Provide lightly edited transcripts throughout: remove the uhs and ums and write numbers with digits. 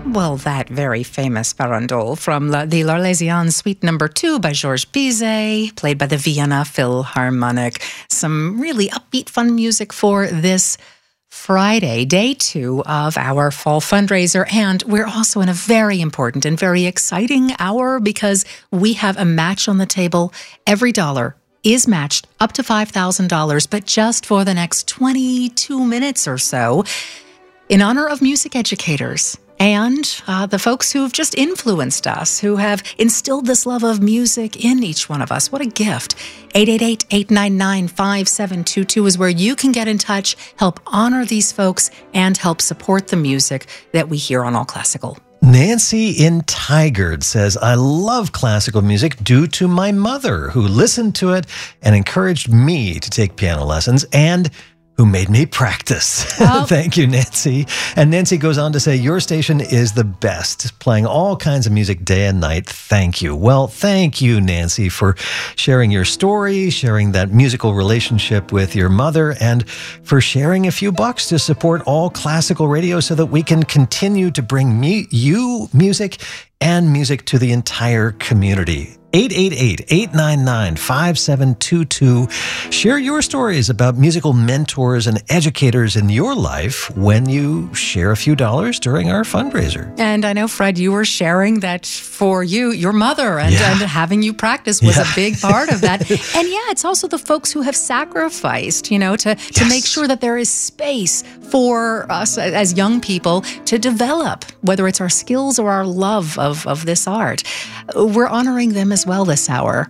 Well, that very famous farandole from the L'Arlésienne Suite No. 2 by Georges Bizet, played by the Vienna Philharmonic. Some really upbeat, fun music for this Friday, day 2 of our fall fundraiser. And we're also in a very important and very exciting hour because we have a match on the table. Every dollar is matched up to $5,000, but just for the next 22 minutes or so, in honor of music educators and the folks who've just influenced us, who have instilled this love of music in each one of us. What a gift. 888-899-5722 is where you can get in touch, help honor these folks, and help support the music that we hear on All Classical. Nancy in Tigard says, I love classical music due to my mother, who listened to it and encouraged me to take piano lessons and who made me practice. Oh. Thank you, Nancy. And Nancy goes on to say, your station is the best, playing all kinds of music day and night. Thank you. Well, thank you, Nancy, for sharing your story, sharing that musical relationship with your mother, and for sharing a few bucks to support All Classical Radio so that we can continue to bring you music and music to the entire community. 888-899-5722. Share your stories about musical mentors and educators in your life when you share a few dollars during our fundraiser. And I know, Fred, you were sharing that for you, your mother, and having you practice was a big part of that. And it's also the folks who have sacrificed, to make sure that there is space for us as young people to develop, whether it's our skills or our love of this art. We're honoring them as well this hour.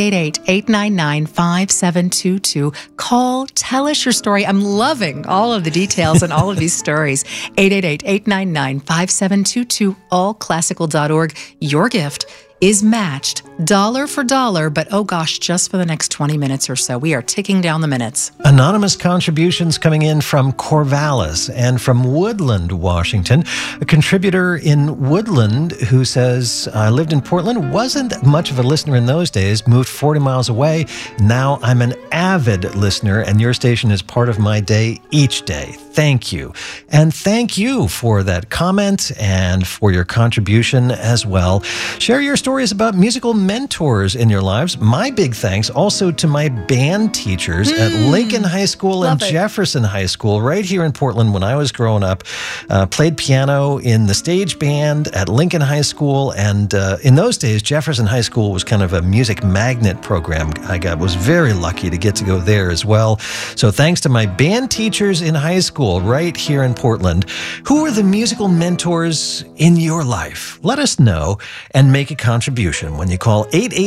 888-899-5722. Call, tell us your story. I'm loving all of the details and all of these stories. 888-899-5722, allclassical.org. Your gift is matched dollar for dollar, but oh gosh, just for the next 20 minutes or so. We are ticking down the minutes. Anonymous contributions coming in from Corvallis and from Woodland, Washington. A contributor in Woodland who says, I lived in Portland, wasn't much of a listener in those days, moved 40 miles away. Now I'm an avid listener, and your station is part of my day each day. Thank you. And thank you for that comment and for your contribution as well. Share your stories about musical mentors in your lives. My big thanks also to my band teachers at Lincoln High School and Jefferson High School right here in Portland when I was growing up. Played piano in the stage band at Lincoln High School, and in those days, Jefferson High School was kind of a music magnet program. I was very lucky to get to go there as well. So thanks to my band teachers in high school right here in Portland. Who are the musical mentors in your life? Let us know and make a contribution when you call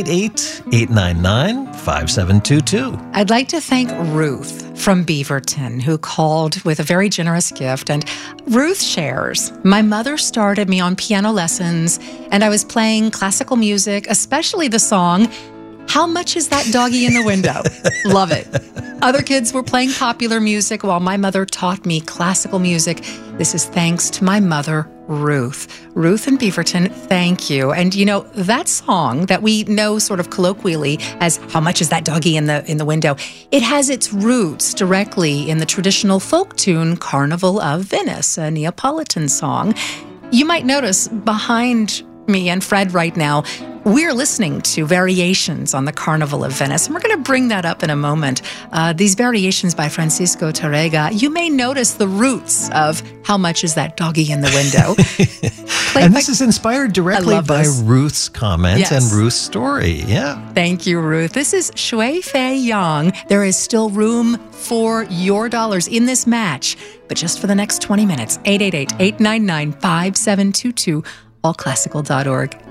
888-899-5722. I'd like to thank Ruth from Beaverton, who called with a very generous gift. And Ruth shares, my mother started me on piano lessons, and I was playing classical music, especially the song, How Much Is That Doggy in the Window? Love it. Other kids were playing popular music while my mother taught me classical music. This is thanks to my mother, Ruth. Ruth in Beaverton, thank you. And that song that we know sort of colloquially as How Much Is That Doggy in the Window, it has its roots directly in the traditional folk tune Carnival of Venice, a Neapolitan song. You might notice behind me and Fred right now, we're listening to variations on the Carnival of Venice, and we're going to bring that up in a moment. These variations by Francisco Tárrega, you may notice the roots of How Much Is That Doggy in the Window? And this is inspired directly by Ruth's comment and Ruth's story. Yeah. Thank you, Ruth. This is Shui Fei Yang. There is still room for your dollars in this match, but just for the next 20 minutes. 888-899-5722, allclassical.org.